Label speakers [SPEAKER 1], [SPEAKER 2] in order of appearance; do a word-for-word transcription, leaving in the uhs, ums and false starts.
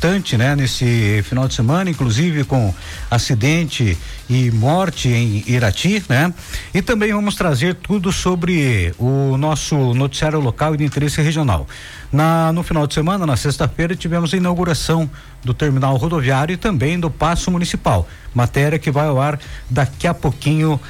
[SPEAKER 1] bastante, né? Nesse final de semana, inclusive com acidente e morte em Irati, né? E também vamos trazer tudo sobre o nosso noticiário local e de interesse regional. Na, no final de semana, na sexta-feira, tivemos a inauguração do terminal rodoviário e também do Paço Municipal. Matéria que vai ao ar daqui a pouquinho